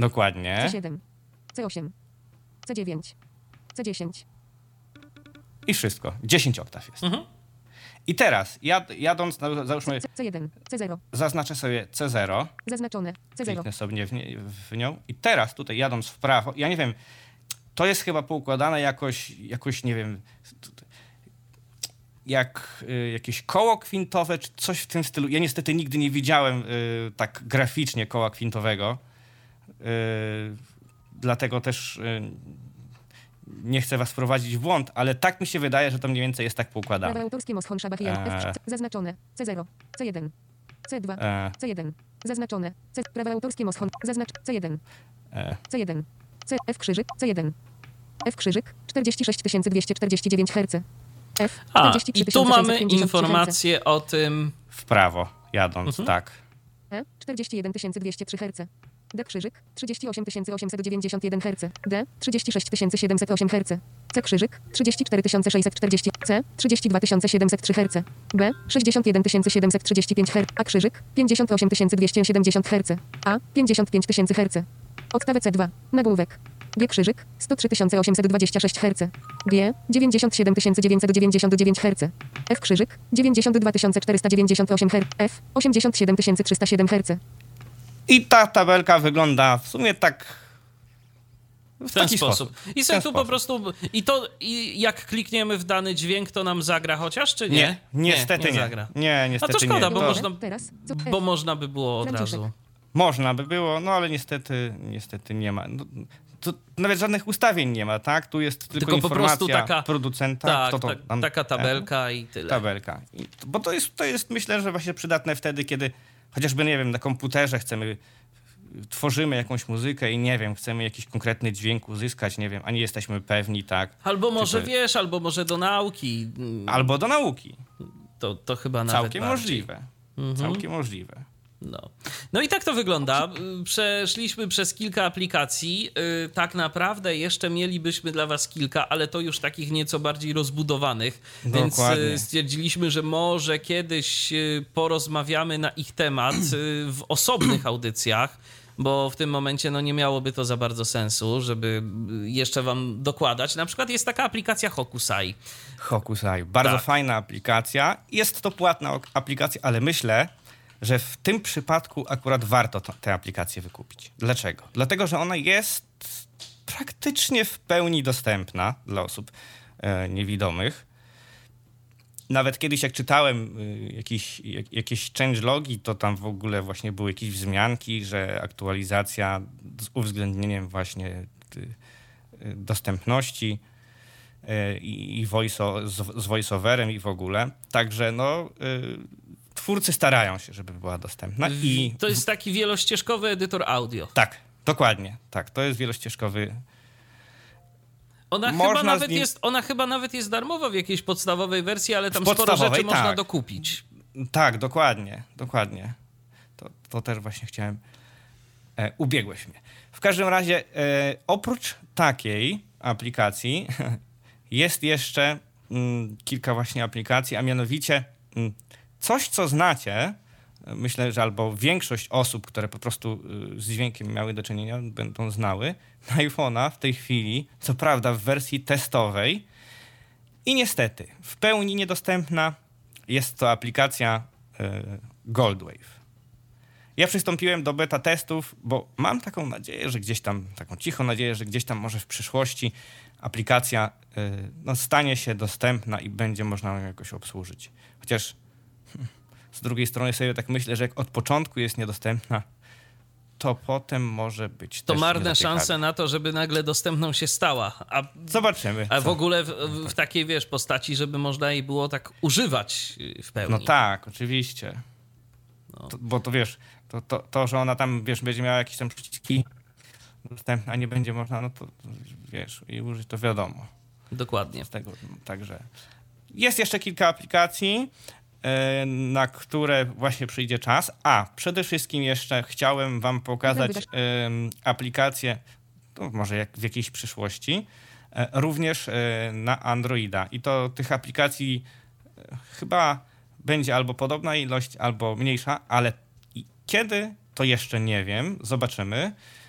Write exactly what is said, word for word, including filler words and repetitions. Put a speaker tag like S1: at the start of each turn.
S1: Dokładnie.
S2: C siedem, C osiem, C dziewięć, C dziesięć.
S1: I wszystko. dziesięć oktaw jest.
S3: Mhm.
S1: I teraz, jad, jadąc, no, załóżmy,
S2: C, C1, C zero.
S1: zaznaczę sobie C zero.
S2: Zaznaczone. C zero.
S1: Kliknę sobie w, nie, w nią. I teraz tutaj jadąc w prawo, ja nie wiem, to jest chyba poukładane jakoś, jakoś nie wiem, jak y, jakieś koło kwintowe, czy coś w tym stylu. Ja niestety nigdy nie widziałem y, tak graficznie koła kwintowego. Y, dlatego też y, nie chcę was wprowadzić w błąd, ale tak mi się wydaje, że to mniej więcej jest tak poukładane.
S2: Prawa autorskie Moschon Szabachian.
S1: Eee.
S2: F. Zaznaczone. C zero. C jeden. C dwa.
S1: E,
S2: C jeden. Zaznaczone. C. Prawa autorskie Moschon. Zaznacz. C jeden.
S1: e,
S2: C jeden. C. F krzyżyk. C jeden. F krzyżyk. czterdzieści sześć tysięcy dwieście czterdzieści dziewięć herców. F.
S3: A,
S2: czterdzieści trzy
S3: i tu
S2: tysiące
S3: mamy
S2: sześćset pięćdziesiąt trzy
S3: informację o tym...
S1: w prawo jadąc,
S3: Mhm.
S1: tak.
S2: E. czterdzieści jeden tysięcy dwieście trzy herce. D krzyżyk. trzydzieści osiem tysięcy osiemset dziewięćdziesiąt jeden herce. D. trzydzieści sześć tysięcy siedemset osiem herce. C krzyżyk. trzydzieści cztery tysiące sześćset czterdzieści. C. trzydzieści dwa tysiące siedemset trzy herce. B. sześćdziesiąt jeden tysięcy siedemset trzydzieści pięć herce. A krzyżyk. pięćdziesiąt osiem tysięcy dwieście siedemdziesiąt herce. A. pięćdziesiąt pięć tysięcy herce. Podstawę C dwa. Nagłówek. G krzyżyk. sto trzy tysiące osiemset dwadzieścia sześć herce. G. dziewięćdziesiąt siedem tysięcy dziewięćset dziewięćdziesiąt dziewięć herce. F krzyżyk. dziewięćdziesiąt dwa tysiące czterysta dziewięćdziesiąt osiem herce. F. osiemdziesiąt siedem tysięcy trzysta siedem herce.
S1: I ta tabelka wygląda w sumie tak w,
S3: W ten
S1: taki
S3: sposób.
S1: sposób.
S3: I
S1: W
S3: sobie
S1: ten
S3: tu po
S1: sposób.
S3: prostu... I to i jak klikniemy w dany dźwięk, to nam zagra chociaż, czy nie?
S1: Nie, niestety
S3: nie.
S1: nie.
S3: zagra.
S1: Nie,
S3: A
S1: niestety
S3: to szkoda,
S1: nie.
S3: bo
S1: To
S3: można,
S2: Teraz. Co? F.
S3: bo można by było od
S2: Franciszek.
S3: razu.
S1: można by było, no ale niestety, niestety nie ma. No, to nawet żadnych ustawień nie ma, tak? Tu jest tylko,
S3: Tylko po
S1: informacja
S3: prostu taka-
S1: producenta.
S3: Tak,
S1: kto to
S3: tak
S1: tam-
S3: taka tabelka i tyle.
S1: Tabelka. I, bo to jest, to jest, myślę, że właśnie przydatne wtedy, kiedy chociażby, nie wiem, na komputerze chcemy, tworzymy jakąś muzykę i nie wiem, chcemy jakiś konkretny dźwięk uzyskać, nie wiem, a nie jesteśmy pewni, tak?
S3: Albo może
S1: to-
S3: wiesz, albo może do nauki. Mm,
S1: Albo do nauki.
S3: To, to chyba nawet
S1: Całkiem
S3: bardziej.
S1: możliwe.
S3: Mhm.
S1: Całkiem możliwe.
S3: No. no i tak to wygląda. Przeszliśmy przez kilka aplikacji. Yy, Tak naprawdę jeszcze mielibyśmy dla was kilka, ale to już takich nieco bardziej rozbudowanych. Więc
S1: Dokładnie.
S3: yy, stwierdziliśmy, że może kiedyś yy, porozmawiamy na ich temat yy, w osobnych audycjach, bo w tym momencie no, nie miałoby to za bardzo sensu, żeby yy, jeszcze wam dokładać. Na przykład jest taka aplikacja Hokusai.
S1: Hokusai. Bardzo
S3: Tak.
S1: fajna aplikacja. Jest to płatna ok- aplikacja, ale myślę, że w tym przypadku akurat warto to, tę aplikację wykupić. Dlaczego? Dlatego, że ona jest praktycznie w pełni dostępna dla osób e, niewidomych. Nawet kiedyś jak czytałem y, jakiś, jak, jakieś changelogi, to tam w ogóle właśnie były jakieś wzmianki, że aktualizacja z uwzględnieniem właśnie y, y, dostępności y, i voice o, z, z voiceoverem i w ogóle. Także no, y, twórcy starają się, żeby była dostępna. I
S3: To jest taki wielościeżkowy edytor audio.
S1: tak, dokładnie. Tak, to jest wielościeżkowy.
S3: Ona
S1: Można
S3: chyba, nawet
S1: z nim-
S3: jest, ona chyba nawet jest darmowa w jakiejś podstawowej wersji, ale tam
S1: W
S3: sporo
S1: podstawowej,
S3: rzeczy można
S1: tak.
S3: dokupić.
S1: Tak, dokładnie, dokładnie. To, to też właśnie chciałem. E, ubiegłeś mnie. W każdym razie, e, oprócz takiej aplikacji jest jeszcze mm, kilka właśnie aplikacji, a mianowicie mm, coś, co znacie. Myślę, że albo większość osób, które po prostu y, z dźwiękiem miały do czynienia, będą znały. Na iPhone'a w tej chwili, co prawda w wersji testowej i niestety w pełni niedostępna, jest to aplikacja y, Goldwave. Ja przystąpiłem do beta testów, bo mam taką nadzieję, że gdzieś tam, taką cichą nadzieję, że gdzieś tam może w przyszłości aplikacja y, no, stanie się dostępna i będzie można ją jakoś obsłużyć. Chociaż z drugiej strony sobie tak myślę, że jak od początku jest niedostępna, to potem może być
S3: To
S1: też
S3: marne
S1: niedociekawe.
S3: szanse na to, żeby nagle dostępną się stała. A,
S1: Zobaczymy.
S3: a w
S1: co.
S3: ogóle w, w takiej, wiesz, postaci, żeby można jej było tak używać w pełni.
S1: No tak, oczywiście.
S3: No.
S1: To, bo to wiesz, to, to, to, że ona tam, wiesz, będzie miała jakieś tam przyciski dostępne, a nie będzie można, no to wiesz, i użyć, to wiadomo.
S3: Dokładnie.
S1: Z tego, także jest jeszcze kilka aplikacji, e, na które właśnie przyjdzie czas. A przede wszystkim jeszcze chciałem wam pokazać e, aplikację, to może jak w jakiejś przyszłości, e, również e, na Androida. I to tych aplikacji e, chyba będzie albo podobna ilość, albo mniejsza, ale i kiedy, to jeszcze nie wiem, zobaczymy.